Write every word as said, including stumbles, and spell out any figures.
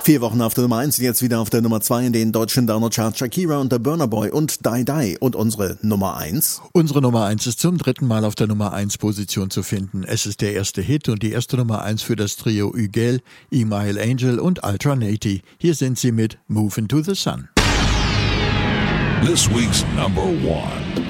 Vier Wochen auf der Nummer eins, jetzt wieder auf der Nummer zwei in den deutschen Download-Charts. Shakira und der Burna Boy und Die Die. Und unsere Nummer eins? Unsere Nummer eins ist zum dritten Mal auf der Nummer eins Position zu finden. Es ist der erste Hit und die erste Nummer eins für das Trio Ügel, Email Angel und Ultra Naty. Hier sind sie mit Move Into the Sun. This week's number one.